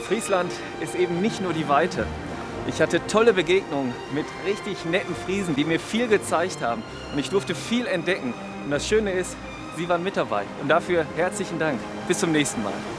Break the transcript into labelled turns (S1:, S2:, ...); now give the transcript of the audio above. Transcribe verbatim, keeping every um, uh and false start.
S1: Friesland ist eben nicht nur die Weite. Ich hatte tolle Begegnungen mit richtig netten Friesen, die mir viel gezeigt haben. Und ich durfte viel entdecken. Und das Schöne ist, Sie waren mit dabei. Und dafür herzlichen Dank. Bis zum nächsten Mal.